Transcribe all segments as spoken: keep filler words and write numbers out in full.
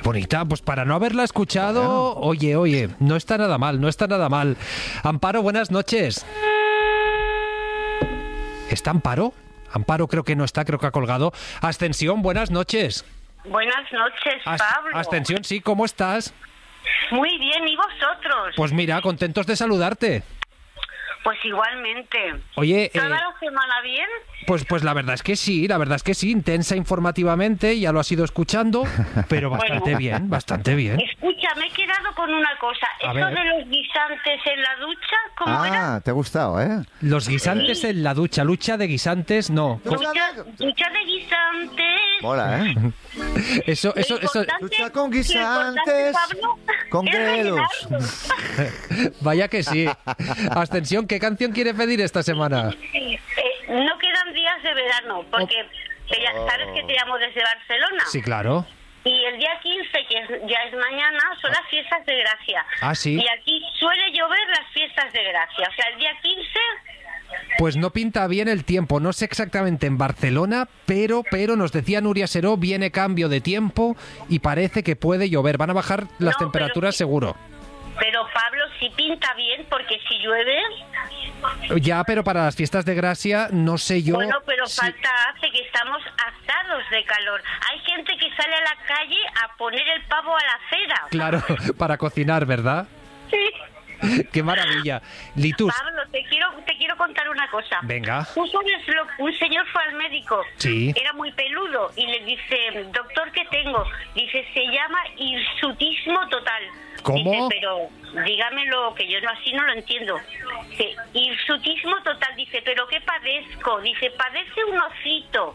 Qué bonita, pues para no haberla escuchado, bueno. oye, oye, no está nada mal, no está nada mal. Amparo, buenas noches. ¿Está Amparo? Amparo creo que no está, creo que ha colgado. Ascensión, buenas noches. Buenas noches, As- Pablo. Ascensión, sí, ¿cómo estás? Muy bien, ¿y vosotros? Pues mira, contentos de saludarte. Pues igualmente. Oye, ¿Toda eh, la semana bien? Pues, pues la verdad es que sí, la verdad es que sí, intensa informativamente, ya lo has ido escuchando, pero bastante Bueno. bien, bastante bien. Escucha, me he quedado con una cosa. A Eso ver. de los guisantes en la ducha, ¿cómo Ah, era? te ha gustado, ¿eh? Los guisantes en la ducha, lucha de guisantes, no. Co- Ducha, ducha de guisantes. Mola, ¿eh? Eso, eso, Lo eso, importante- Ducha con lo importante, guisantes, Pablo, con es grelos. rellenarlo. vaya que sí. Ascensión, ¿qué canción quiere pedir esta semana? Eh, no quedan días de verano, porque te- ya sabes que te llamo desde Barcelona. Sí, claro. Y el día quince, que es- ya es mañana, son las fiestas de Gracia. Ah, sí. Y aquí suele llover las fiestas de Gracia. O sea, el día quince, Pues no pinta bien el tiempo, no sé exactamente en Barcelona, pero, pero nos decía Nuria Seró, viene cambio de tiempo y parece que puede llover. Van a bajar las No, temperaturas pero- seguro. pero Pablo, sí pinta bien, porque si llueve, Ya, pero para las fiestas de Gracia no sé yo. bueno, pero si- falta hace que estamos asados de calor. Hay gente que sale a la calle a poner el pavo a la acera. Claro, para cocinar, ¿verdad? Sí. Qué maravilla. Litus, Pablo, te quiero, te quiero contar una cosa. venga. ¿Tú sabes lo- un señor fue al médico? Sí. Era muy peludo y le dice, doctor, ¿qué tengo? Dice, se llama hirsutismo total. ¿Cómo? Dice, pero dígamelo, que yo no así no lo entiendo. Dice, hirsutismo total. Dice, ¿pero qué padezco? Dice, padece un osito.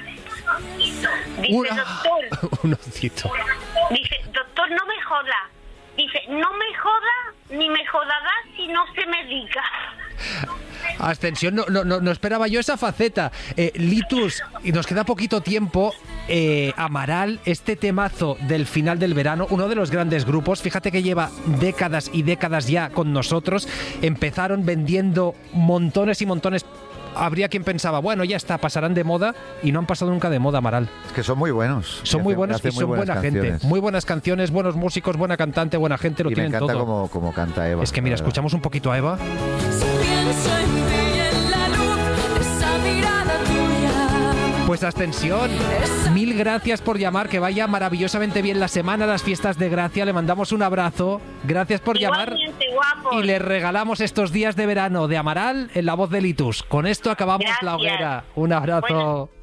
Dice, Una- doctor, Un osito. dice, doctor, no me joda. Dice, no me joda ni me jodará si no se medica. Ascensión, no, no, no, no esperaba yo esa faceta. Eh, Litus, y nos queda poquito tiempo. Eh, Amaral, este temazo del final del verano, uno de los grandes grupos, fíjate que lleva décadas y décadas ya con nosotros. Empezaron vendiendo montones y montones. Habría quien pensaba, bueno, ya está, pasarán de moda, y no han pasado nunca de moda, Amaral. Es que son muy buenos. Son Y muy hacen- buenos y hacen muy son buenas buena canciones. gente. Muy buenas canciones, buenos músicos, buena cantante, buena gente, lo Y me tienen encanta todo. como, como canta Eva. Es que mira, la verdad. escuchamos un poquito a Eva. Si pienso en ti y en la luz de esa mirada tuya. Pues Ascensión, mil gracias por llamar, que vaya maravillosamente bien la semana, las fiestas de Gracia, le mandamos un abrazo, gracias por llamar Igualmente, guapo. y le regalamos estos días de verano de Amaral en la voz de Litus. Con esto acabamos la Gracias. hoguera. Un abrazo. Buenas-